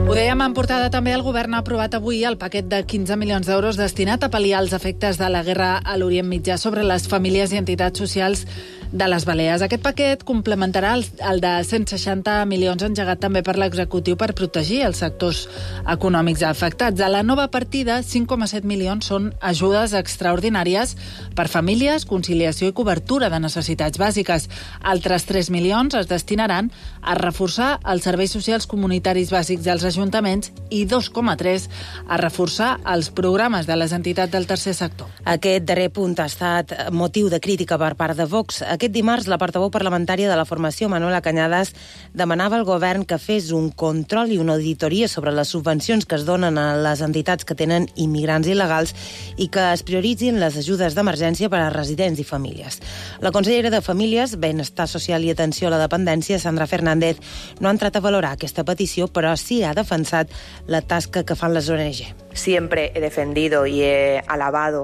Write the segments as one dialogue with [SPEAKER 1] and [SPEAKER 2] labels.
[SPEAKER 1] Ho dèiem en portada també, el govern ha aprovat avui el paquet de 15 milions d'euros destinat a pal·liar els efectes de la guerra a l'Orient Mitjà sobre les famílies i entitats socials de les Balears. Aquest paquet complementarà el de 160 milions engegat també per l'executiu per protegir els sectors econòmics afectats. A la nova partida, 5,7 milions són ajudes extraordinàries per famílies, conciliació i cobertura de necessitats bàsiques. Altres 3 milions es destinaran a reforçar els serveis socials comunitaris bàsics dels ajuntaments i 2,3 a reforçar els programes de les entitats del tercer sector.
[SPEAKER 2] Aquest darrer punt ha estat motiu de crítica per part de Vox. Aquest dimarts, la portaveu parlamentària de la formació, Manuela Cañadas, demanava al govern que fes un control i una auditoria sobre les subvencions que es donen a les entitats que tenen immigrants il·legals i que es prioritzin les ajudes d'emergència per a residents i famílies. La consellera de Famílies, Benestar Social i Atenció a la Dependència, Sandra Fernández, no ha entrat a valorar aquesta petició, però sí ha defensat la tasca que fan les ONG.
[SPEAKER 3] Siempre he defendido y he alabado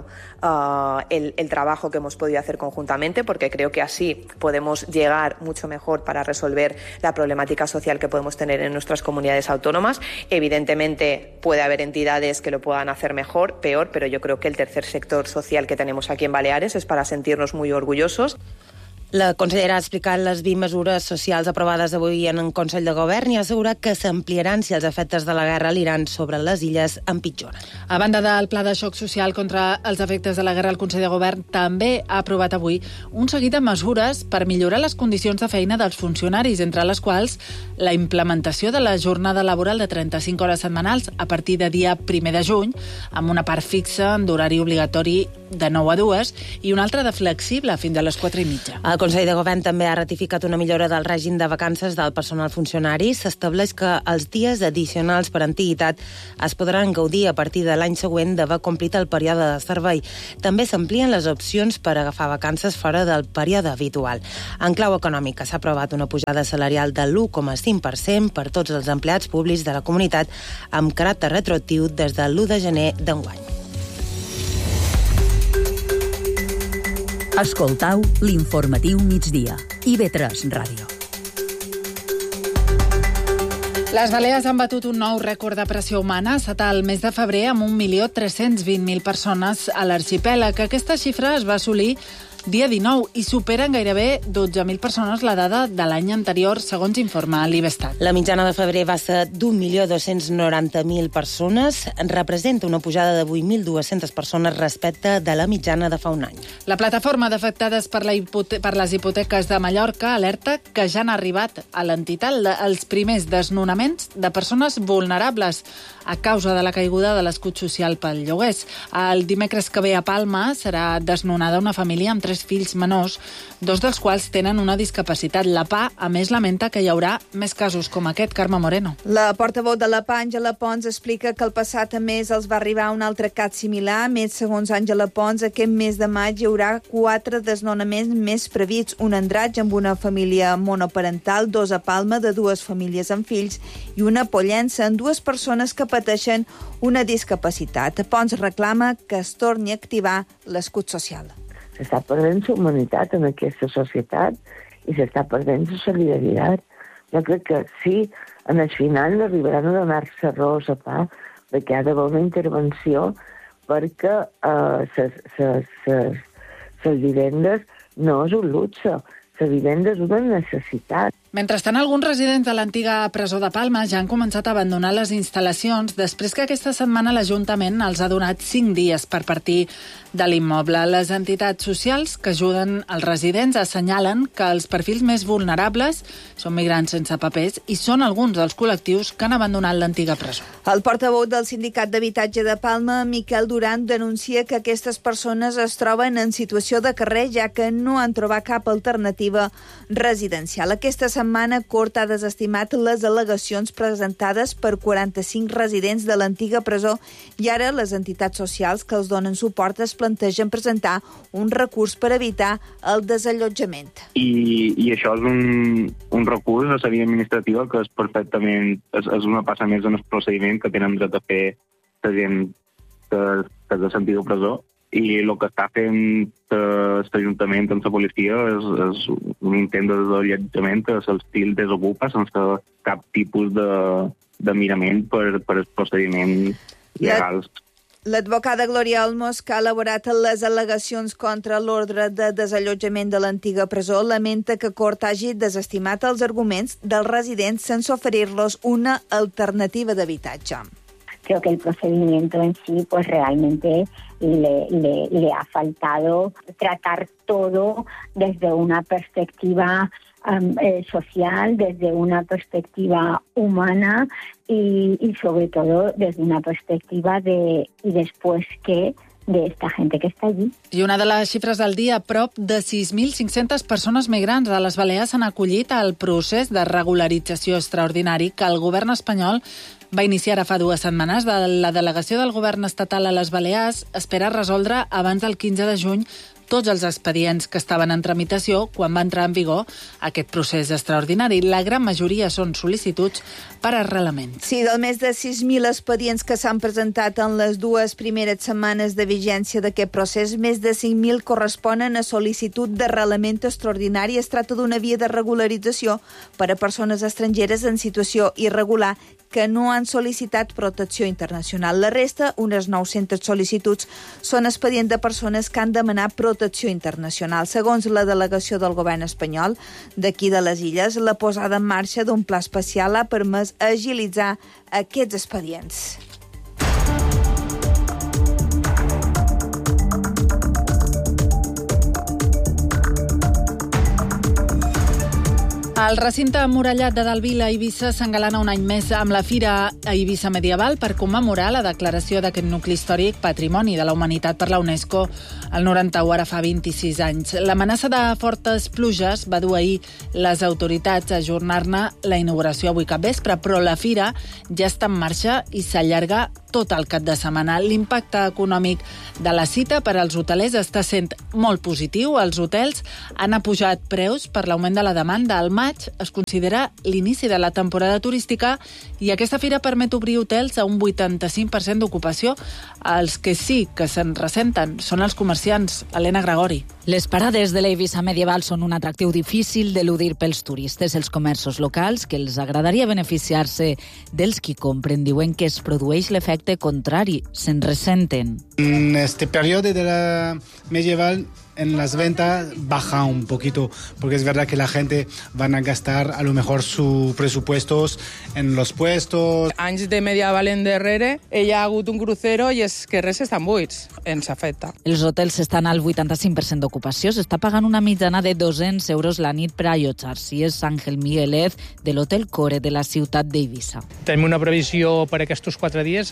[SPEAKER 3] el trabajo que hemos podido hacer conjuntamente, porque creo que así podemos llegar mucho mejor para resolver la problemática social que podemos tener en nuestras comunidades autónomas. Evidentemente puede haber entidades que lo puedan hacer mejor, peor, pero yo creo que el tercer sector social que tenemos aquí en Baleares es para sentirnos muy orgullosos.
[SPEAKER 2] La consellera ha explicat les 20 mesures socials aprovades avui en un Consell de Govern i ha assegurat que s'ampliaran si els efectes de la guerra a l'Iran sobre les illes empitjoren.
[SPEAKER 1] A banda del pla de xoc social contra els efectes de la guerra, el Consell de Govern també ha aprovat avui un seguit de mesures per millorar les condicions de feina dels funcionaris, entre les quals la implementació de la jornada laboral de 35 hores setmanals a partir de dia 1 de juny, amb una part fixa d'horari obligatori de 9 a 2 i una altra de flexible fins a les 4:30.
[SPEAKER 2] El Consell de Govern també ha ratificat una millora del règim de vacances del personal funcionari. S'estableix que els dies addicionals per antiguitat es podran gaudir a partir de l'any següent d'haver complit el període de servei. També s'amplien les opcions per agafar vacances fora del període habitual. En clau econòmica s'ha aprovat una pujada salarial de l'1,5% per tots els empleats públics de la comunitat amb caràcter retroactiu des de l'1 de gener d'enguany.
[SPEAKER 4] Escoltau l'informatiu migdia. IB3 Ràdio.
[SPEAKER 1] Les Balears han batut un nou rècord de pressió humana, s'atà el mes de febrer amb 1.320.000 persones a l'arxipèlag. Aquesta xifra es va assolir dia 19 i superen gairebé 12.000 persones la dada de l'any anterior, segons informa l'Ibestat.
[SPEAKER 2] La mitjana de febrer va ser d'1.290.000 persones. Representa una pujada de 8.200 persones respecte de la mitjana de fa un any.
[SPEAKER 1] La plataforma d'afectades per les hipoteques de Mallorca alerta que ja han arribat a l'entitat els primers desnonaments de persones vulnerables a causa de la caiguda de l'escut social pel lloguers. El dimecres que ve a Palma serà desnonada una família amb 3 fills menors, 2 dels quals tenen una discapacitat. La PA, a més, lamenta que hi haurà més casos com aquest. Carme Moreno.
[SPEAKER 5] La portaveu de la PA, Àngela Pons, explica que el passat mes els va arribar un altre cas similar. A més, segons Àngela Pons, aquest mes de maig hi haurà 4 desnonaments més prevists. Un a Andratx amb una família monoparental, 2 a Palma de 2 famílies amb fills i una a Pollença amb 2 persones que pateixen una discapacitat. Pons reclama que es torni a activar l'escut social.
[SPEAKER 6] S'està perdent la humanitat en aquesta societat i s'està perdent la solidaritat. Jo crec que sí, en el final no arribaran a donar-se arròs a pa, perquè hi ha d'haver una intervenció perquè les vivendes no és un luxe, les vivendes és una necessitat.
[SPEAKER 1] Mentrestant, alguns residents de l'antiga presó de Palma ja han començat a abandonar les instal·lacions després que aquesta setmana l'Ajuntament els ha donat 5 dies per partir de l'immoble. Les entitats socials que ajuden els residents assenyalen que els perfils més vulnerables són migrants sense papers i són alguns dels col·lectius que han abandonat l'antiga presó.
[SPEAKER 5] El portaveu del Sindicat d'Habitatge de Palma, Miquel Duran, denuncia que aquestes persones es troben en situació de carrer ja que no han trobat cap alternativa residencial. Aquesta setmana, Cort ha desestimat les al·legacions presentades per 45 residents de l'antiga presó i ara les entitats socials que els donen suport es plantegen presentar un recurs per evitar el desallotjament.
[SPEAKER 7] I això és un recurs a la via administrativa que és perfectament és una passa més en el procediment que tenen dret a fer la gent que és de l'antiga presó. I el que està fent l'Ajuntament amb la policia és un intent de desallotjament a l'estil desocupa sense cap tipus mirament per els procediments legals.
[SPEAKER 5] L'advocada Glòria Olmos, que ha elaborat les al·legacions contra l'ordre de desallotjament de l'antiga presó, lamenta que Cort hagi desestimat els arguments dels residents sense oferir-los una alternativa d'habitatge.
[SPEAKER 8] Creo que el procedimiento en sí, pues realmente le ha faltado tratar todo desde una perspectiva social, desde una perspectiva humana y sobre todo desde una perspectiva de ¿y después qué? De esta gente que està allí.
[SPEAKER 1] I una de les xifres del dia, prop de 6.500 persones migrants a les Balears s'han acollit al procés de regularització extraordinari que el govern espanyol va iniciar fa 2 setmanes. La delegació del govern estatal a les Balears espera resoldre abans del 15 de juny tots els expedients que estaven en tramitació quan va entrar en vigor aquest procés extraordinari. La gran majoria són sol·licituds per arrelament.
[SPEAKER 5] Sí, del més de 6.000 expedients que s'han presentat en les 2 primeres setmanes de vigència d'aquest procés, més de 5.000 corresponen a sol·licitud d'arrelament extraordinari. Es tracta d'una via de regularització per a persones estrangeres en situació irregular que no han sol·licitat protecció internacional. La resta, unes 900 sol·licituds, són expedients de persones que han demanat protecció internacional. Segons la delegació del govern espanyol d'aquí de les Illes, la posada en marxa d'un pla especial ha permès agilitzar aquests expedients.
[SPEAKER 1] El recinte emmurallat de Dalvila a Eivissa s'engalana un any més amb la Fira a Eivissa Medieval per commemorar la declaració d'aquest nucli històric Patrimoni de la Humanitat per la UNESCO el 91, ara fa 26 anys. L'amenaça de fortes pluges va dur ahir les autoritats a ajornar-ne la inauguració avui capvespre, però la Fira ja està en marxa i s'allarga tot el cap de setmana. L'impacte econòmic de la cita per als hotelers està sent molt positiu. Els hotels han apujat preus per l'augment de la demanda. Al maig es considera l'inici de la temporada turística i aquesta fira permet obrir hotels a un 85% d'ocupació. Els que sí que se'n ressenten són els comerciants. Helena Gregori.
[SPEAKER 9] Les parades de l'Eivissa Medieval són un atractiu difícil d'eludir pels turistes. Els comerços locals, que els agradaria beneficiar-se dels qui compren, diuen que es produeix l'efecte contrari, se'n ressenten.
[SPEAKER 10] En este periodo de la medieval en las ventas baja un poquito, porque es verdad que la gente van a gastar a lo mejor sus presupuestos en los puestos.
[SPEAKER 11] Anys de medieval endarrere hi ha hagut un crucero i els carrers estan buits. Ens afecta.
[SPEAKER 9] Els hotels estan al 85% d'ocupació. S'està pagant una mitjana de 200 euros la nit per allotjar-s'hi. És Àngel Miguelez, de l'Hotel Core de la ciutat d'Eivissa.
[SPEAKER 12] Tenim una previsió per aquests 4 dies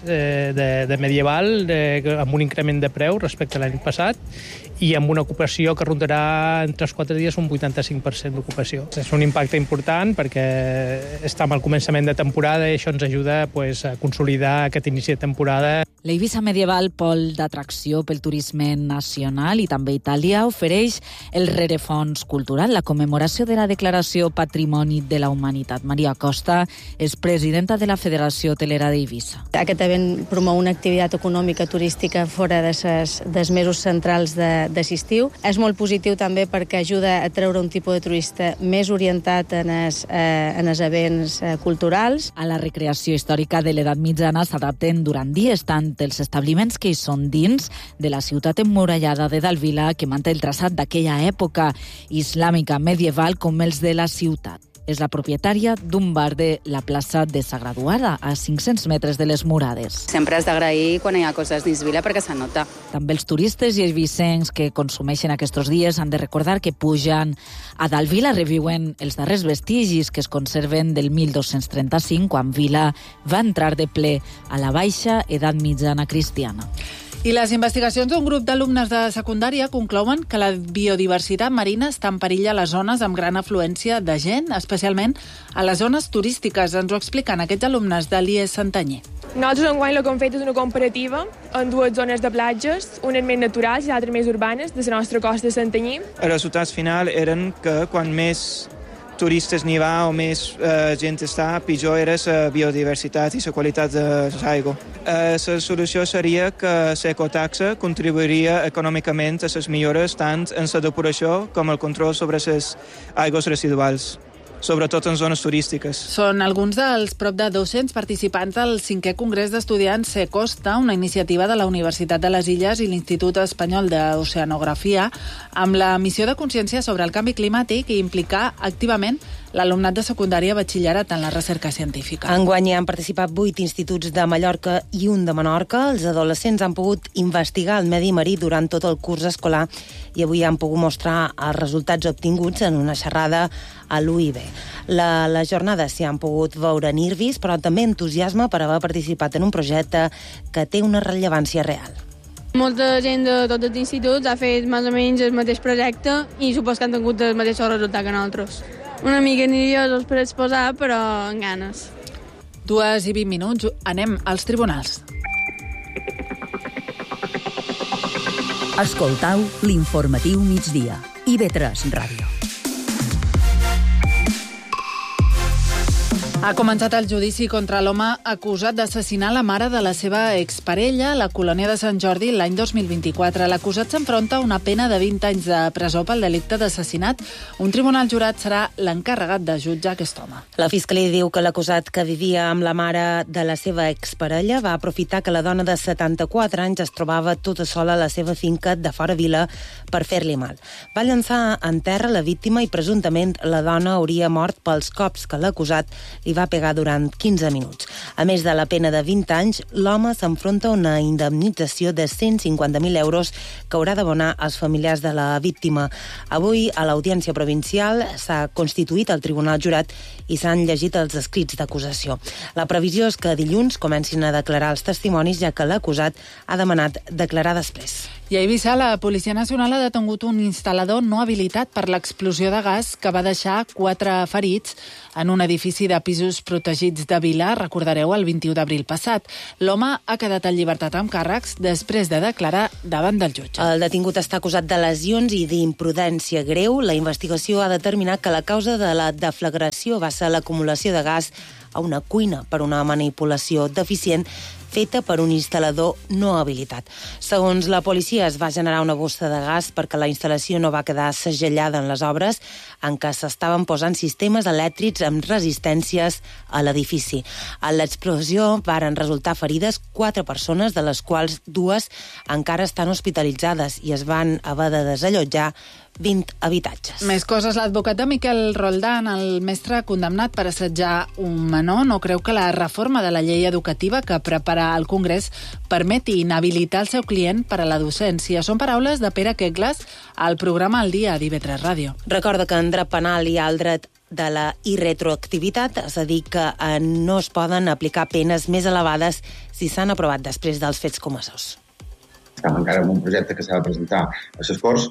[SPEAKER 12] de medieval amb un increment de preu respecte a l'any passat i amb una ocupació que rondarà entre els 4 dies un 85% d'ocupació. És un impacte important perquè estem al començament de temporada i això ens ajuda a consolidar aquest inici de temporada.
[SPEAKER 9] L'Eivissa Medieval, pol d'atracció pel turisme nacional i també Itàlia, ofereix el rerefons cultural, la commemoració de la Declaració Patrimoni de la Humanitat. Maria Costa és presidenta de la Federació Hotelera d'Eivissa.
[SPEAKER 13] Aquest event promou una activitat econòmica turística fora dels mesos centrals d'estiu. És molt positiu també perquè ajuda a treure un tipus de turista més orientat en els events culturals.
[SPEAKER 9] A la recreació històrica de l'edat mitjana s'adapten durant dies tant els establiments que hi són dins de la ciutat emmurallada de Dalvila, que manté el traçat d'aquella època islàmica medieval, com els de la ciutat. És la propietària d'un bar de la plaça de Sa Graduada, a 500 metres de les Murades.
[SPEAKER 14] Sempre has d'agrair quan hi ha coses dins Vila perquè s'anota.
[SPEAKER 9] També els turistes i els vicencs que consumeixen aquests dies han de recordar que pujan a Dalvila, reviuen els darrers vestigis que es conserven del 1235, quan Vila va entrar de ple a la baixa edat mitjana cristiana.
[SPEAKER 1] I les investigacions d'un grup d'alumnes de secundària conclouen que la biodiversitat marina està en perill a les zones amb gran afluència de gent, especialment a les zones turístiques. Ens ho expliquen aquests alumnes de l'IES Santanyí.
[SPEAKER 15] Nosaltres enguany el que hem fet és una comparativa en 2 zones de platges, unes més naturals i altres més urbanes, de la nostra costa de Santanyí.
[SPEAKER 16] Els resultats finals eren que quan més turistes n'hi va o més gent està, pitjor era la biodiversitat i la qualitat de l'aigua. La solució seria que l'ecotaxa contribuiria econòmicament a les millores tant en la depuració com el control sobre les aigües residuals. sobretot en zones turístiques.
[SPEAKER 1] Són alguns dels prop de 200 participants del 5è Congrés d'Estudiants C-Costa, una iniciativa de la Universitat de les Illes i l'Institut Espanyol d'Oceanografia, amb la missió de consciència sobre el canvi climàtic i implicar activament l'alumnat de secundària batxillerat en la recerca científica.
[SPEAKER 2] Enguany han participat 8 instituts de Mallorca i un de Menorca. Els adolescents han pogut investigar el medi marí durant tot el curs escolar i avui han pogut mostrar els resultats obtinguts en una xerrada a l'UIB. La jornada s'hi han pogut veure nervis, però també entusiasme per haver participat en un projecte que té una rellevància real.
[SPEAKER 17] Molta gent de tots els instituts ha fet més o menys el mateix projecte i supos que han tingut el mateix resultat que nosaltres. Una mica nerviosos per exposar, però amb ganes.
[SPEAKER 1] 2:20, anem als tribunals.
[SPEAKER 4] Escoltau l'informatiu migdia. IB3 Ràdio.
[SPEAKER 1] Ha començat el judici contra l'home acusat d'assassinar la mare de la seva exparella a la colònia de Sant Jordi l'any 2024. L'acusat s'enfronta a una pena de 20 anys de presó pel delicte d'assassinat. Un tribunal jurat serà l'encarregat de jutjar aquest home.
[SPEAKER 2] La Fiscalia diu que l'acusat, que vivia amb la mare de la seva exparella, va aprofitar que la dona de 74 anys es trobava tota sola a la seva finca de fora vila per fer-li mal. Va llançar en terra la víctima i presumptament la dona hauria mort pels cops que l'acusat li va pegar durant 15 minuts. A més de la pena de 20 anys, l'home s'enfronta a una indemnització de 150.000 euros que haurà d'abonar als familiars de la víctima. Avui, a l'Audiència Provincial, s'ha constituït el Tribunal Jurat i s'han llegit els escrits d'acusació. La previsió és que dilluns comencin a declarar els testimonis, ja que l'acusat ha demanat declarar després.
[SPEAKER 1] I a Eivissa, la Policia Nacional ha detengut un instal·lador no habilitat per l'explosió de gas que va deixar 4 ferits en un edifici de pisos protegits de Vila, recordareu, el 21 d'abril passat. L'home ha quedat en llibertat amb càrrecs després de declarar davant del jutge.
[SPEAKER 2] El detingut està acusat de lesions i d'imprudència greu. La investigació ha determinat que la causa de la deflagració va ser l'acumulació de gas a una cuina per una manipulació deficient feta per un instal·lador no habilitat. Segons la policia, es va generar una bossa de gas perquè la instal·lació no va quedar segellada en les obres en què s'estaven posant sistemes elèctrics amb resistències a l'edifici. A l'explosió varen resultar ferides 4 persones, de les quals 2 encara estan hospitalitzades i es van haver de desallotjar 20 habitatges.
[SPEAKER 1] Més coses. L'advocat de Miquel Roldán, el mestre condemnat per assetjar un menor, no creu que la reforma de la llei educativa que prepara el Congrés permeti inhabilitar el seu client per a la docència. Són paraules de Pere Quegles al programa El Dia d'IB3 Ràdio.
[SPEAKER 2] Recorda que en dret penal hi ha el dret de la irretroactivitat, és a dir, que no es poden aplicar penes més elevades si s'han aprovat després dels fets comesos.
[SPEAKER 18] Estem encara en un projecte que s'ha de presentar a les Corts,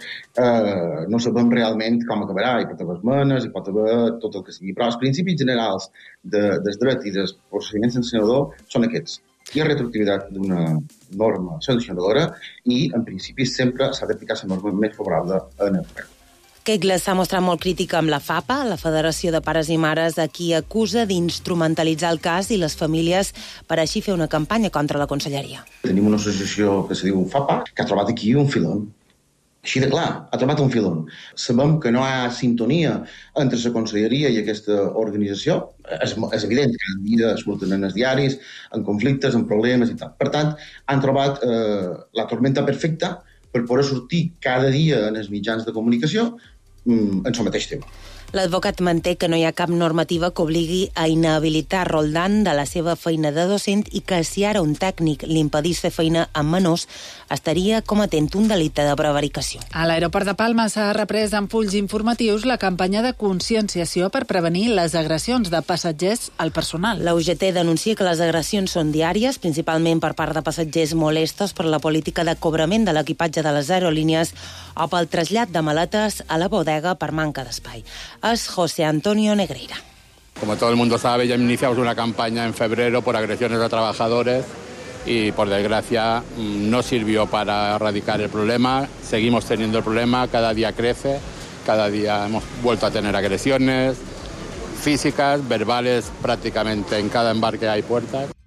[SPEAKER 18] no sabem realment com acabarà, hi pot haver esmenes, hi pot haver tot el que sigui, però els principis generals del dret i del procediment sancionador són aquests. Hi ha retroactivitat d'una norma sancionadora i, en principi, sempre s'ha d'aplicar la norma més favorable en el govern.
[SPEAKER 2] Quegles s'ha mostrat molt crítica amb la FAPA, la Federació de Pares i Mares, a qui acusa d'instrumentalitzar el cas i les famílies per així fer una campanya contra la conselleria.
[SPEAKER 18] Tenim una associació que se diu FAPA, que ha trobat aquí un filon. Així de clar, ha trobat un filon. Sabem que no hi ha sintonia entre la conselleria i aquesta organització. És evident que cada dia surten en els diaris, en conflictes, en problemes i tal. Per tant, han trobat la tormenta perfecta per poder sortir cada dia en els mitjans de comunicació en el mateix tema.
[SPEAKER 2] L'advocat manté que no hi ha cap normativa que obligui a inhabilitar Roldán de la seva feina de docent i que si ara un tècnic li impedís fer feina amb menors, estaria cometent un delicte de prevaricació.
[SPEAKER 1] A l'aeroport de Palma s'ha reprès en fulls informatius la campanya de conscienciació per prevenir les agressions de passatgers al personal.
[SPEAKER 2] La UGT denuncia que les agressions són diàries, principalment per part de passatgers molestos per la política de cobrament de l'equipatge de les aerolínies o pel trasllat de maletes a la bodega per manca d'espai. Es José Antonio Negreira.
[SPEAKER 19] Como todo el mundo sabe, ya iniciamos una campaña en febrero por agresiones a trabajadores y, por desgracia, no sirvió para erradicar el problema. Seguimos teniendo el problema, cada día crece, cada día hemos vuelto a tener agresiones físicas, verbales, prácticamente en cada embarque hay puertas.